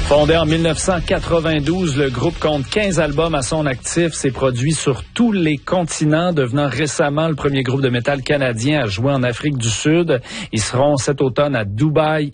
Fondé en 1992, le groupe compte 15 albums à son actif. S'est produit sur tous les continents, devenant récemment le premier groupe de métal canadien à jouer en Afrique du Sud. Ils seront cet automne à Dubaï